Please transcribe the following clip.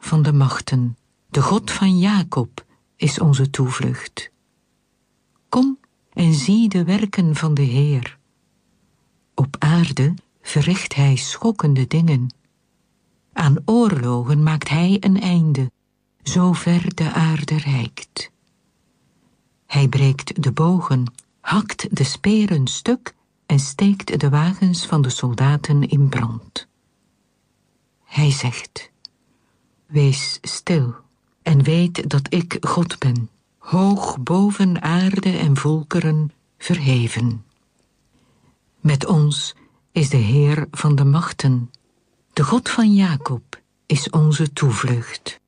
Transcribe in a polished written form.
van de machten, de God van Jacob, is onze toevlucht. Kom en zie de werken van de Heer. Op aarde verricht hij schokkende dingen. Aan oorlogen maakt hij een einde, zover de aarde reikt. Hij breekt de bogen, hakt de speren stuk en steekt de wagens van de soldaten in brand. Hij zegt: wees stil en weet dat ik God ben, hoog boven aarde en volkeren verheven. Met ons is de Heer van de machten, de God van Jacob is onze toevlucht.